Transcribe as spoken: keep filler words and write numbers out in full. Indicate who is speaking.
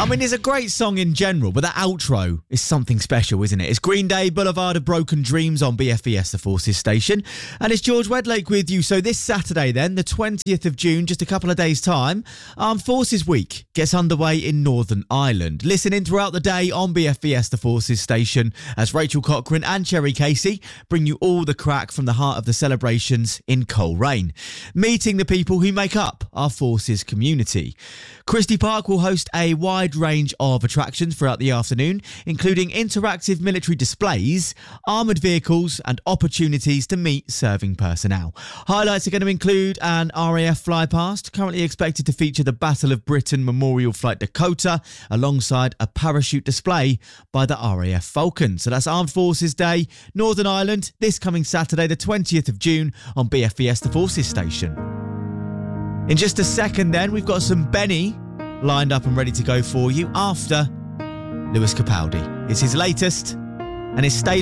Speaker 1: I mean, it's a great song in general, but that outro is something special, isn't it? It's Green Day, Boulevard of Broken Dreams on B F B S, the Forces station. And it's George Wedlake with you. So this Saturday then, the twentieth of June, just a couple of days' time, Armed Forces Week gets underway in Northern Ireland. Listen in throughout the day on B F B S, the Forces station, as Rachel Cochrane and Cherry Casey bring you all the crack from the heart of the celebrations in Coleraine, meeting the people who make up our Forces community. Christie Park will host a wide range of attractions throughout the afternoon, including interactive military displays, armoured vehicles and opportunities to meet serving personnel. Highlights are going to include an R A F flypast, currently expected to feature the Battle of Britain Memorial Flight Dakota, alongside a parachute display by the R A F Falcon. So that's Armed Forces Day, Northern Ireland, this coming Saturday the twentieth of June on B F B S, the Forces station. In just a second then, we've got some Benny lined up and ready to go for you after Lewis Capaldi. It's his latest and it's Stay